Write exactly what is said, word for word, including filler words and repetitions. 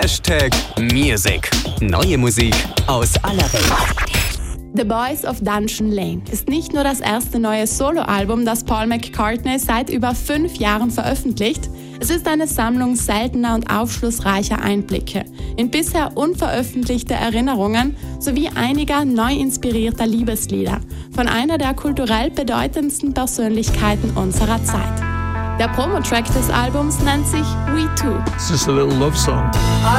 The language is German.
Hashtag Music. Neue Musik aus aller Welt. The Boys of Dungeon Lane ist nicht nur das erste neue Soloalbum, das Paul McCartney seit über fünf Jahren veröffentlicht. Es ist eine Sammlung seltener und aufschlussreicher Einblicke in bisher unveröffentlichte Erinnerungen sowie einiger neu inspirierter Liebeslieder von einer der kulturell bedeutendsten Persönlichkeiten unserer Zeit. Der Promotrack des Albums nennt sich We Two. It's just a little love song.